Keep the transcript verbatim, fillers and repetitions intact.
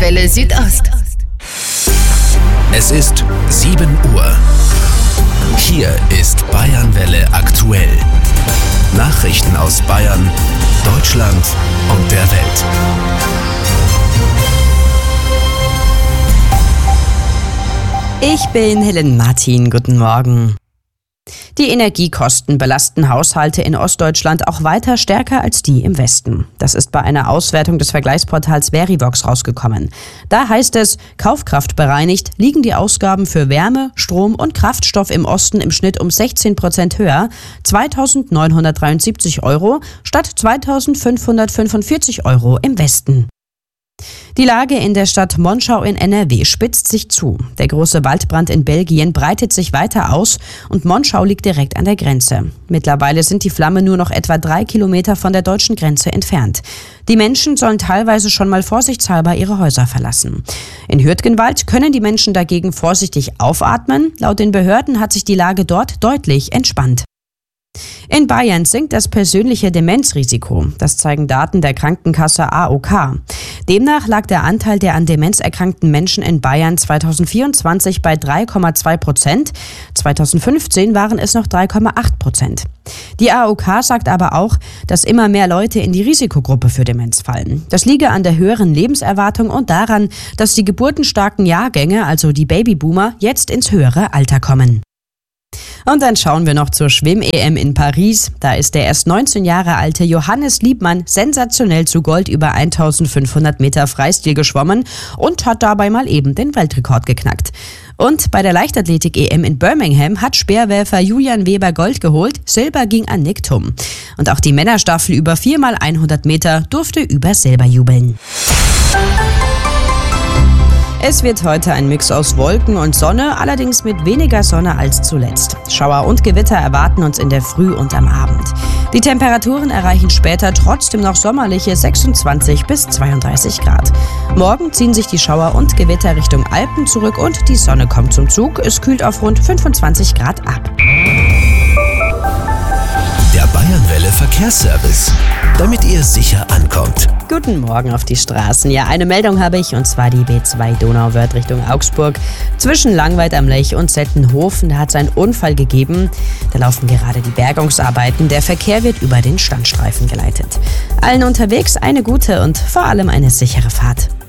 Bayernwelle Südost. Es ist sieben Uhr. Hier ist Bayernwelle aktuell. Nachrichten aus Bayern, Deutschland und der Welt. Ich bin Helen Martin, guten Morgen. Die Energiekosten belasten Haushalte in Ostdeutschland auch weiter stärker als die im Westen. Das ist bei einer Auswertung des Vergleichsportals Verivox rausgekommen. Da heißt es, kaufkraftbereinigt liegen die Ausgaben für Wärme, Strom und Kraftstoff im Osten im Schnitt um sechzehn Prozent höher, zweitausendneunhundertdreiundsiebzig Euro statt zweitausendfünfhundertfünfundvierzig Euro im Westen. Die Lage in der Stadt Monschau in N R W spitzt sich zu. Der große Waldbrand in Belgien breitet sich weiter aus und Monschau liegt direkt an der Grenze. Mittlerweile sind die Flammen nur noch etwa drei Kilometer von der deutschen Grenze entfernt. Die Menschen sollen teilweise schon mal vorsichtshalber ihre Häuser verlassen. In Hürtgenwald können die Menschen dagegen vorsichtig aufatmen. Laut den Behörden hat sich die Lage dort deutlich entspannt. In Bayern sinkt das persönliche Demenzrisiko. Das zeigen Daten der Krankenkasse A O K. Demnach lag der Anteil der an Demenz erkrankten Menschen in Bayern zweitausendvierundzwanzig bei drei Komma zwei Prozent. zweitausendfünfzehn waren es noch drei Komma acht Prozent. Die A O K sagt aber auch, dass immer mehr Leute in die Risikogruppe für Demenz fallen. Das liege an der höheren Lebenserwartung und daran, dass die geburtenstarken Jahrgänge, also die Babyboomer, jetzt ins höhere Alter kommen. Und dann schauen wir noch zur Schwimm-E M in Paris. Da ist der erst neunzehn Jahre alte Johannes Liebmann sensationell zu Gold über eintausendfünfhundert Meter Freistil geschwommen und hat dabei mal eben den Weltrekord geknackt. Und bei der Leichtathletik-E M in Birmingham hat Speerwerfer Julian Weber Gold geholt, Silber ging an Nick Thum. Und auch die Männerstaffel über vier mal hundert Meter durfte über Silber jubeln. Es wird heute ein Mix aus Wolken und Sonne, allerdings mit weniger Sonne als zuletzt. Schauer und Gewitter erwarten uns in der Früh und am Abend. Die Temperaturen erreichen später trotzdem noch sommerliche sechsundzwanzig bis zweiunddreißig Grad. Morgen ziehen sich die Schauer und Gewitter Richtung Alpen zurück und die Sonne kommt zum Zug. Es kühlt auf rund fünfundzwanzig Grad ab. Der Bayernwelle Verkehrsservice, damit ihr sicher ankommt. Guten Morgen auf die Straßen. Ja, eine Meldung habe ich, und zwar die B zwei Donauwörth Richtung Augsburg. Zwischen Langweid am Lech und Settenhofen, da hat es einen Unfall gegeben. Da laufen gerade die Bergungsarbeiten. Der Verkehr wird über den Standstreifen geleitet. Allen unterwegs eine gute und vor allem eine sichere Fahrt.